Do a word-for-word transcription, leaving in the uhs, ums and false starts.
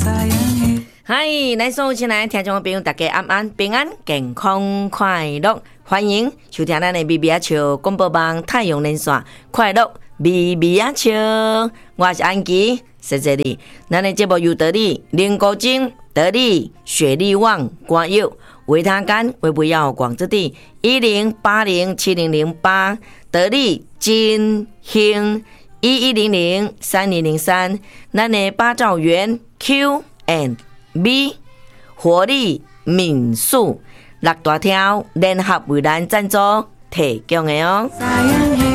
嗨，咱所有亲爱的听众朋友，大家晚安，平安、健康、快乐，欢迎收听咱的咪咪啊笑广播网太阳连线，快乐咪咪啊笑，我是安琪，谢谢你。咱的节目由得力林国精、得力雪力旺、关佑、维他干、维不要广之地一零八零七零零八，得力金兴一一零零三零零三，咱的八兆元 Q and B 活力民宿六大条联合为咱赞助提供的哦。